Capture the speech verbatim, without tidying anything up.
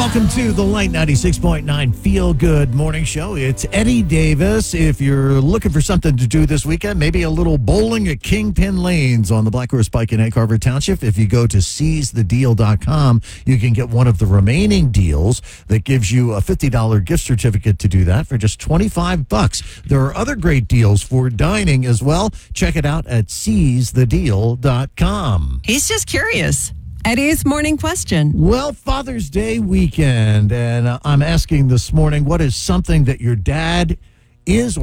Welcome to the Light ninety-six point nine Feel Good Morning Show. It's Eddie Davis. If you're looking for something to do this weekend, maybe a little bowling at Kingpin Lanes on the Black Horse Pike in Egg Harbor Township. If you go to seize the deal dot com, you can get one of the remaining deals that gives you a fifty dollars gift certificate to do that for just twenty-five bucks. There are other great deals for dining as well. Check it out at seize the deal dot com. He's just curious. Eddie's morning question. Well, Father's Day weekend, and uh, I'm asking this morning, what is something that your dad is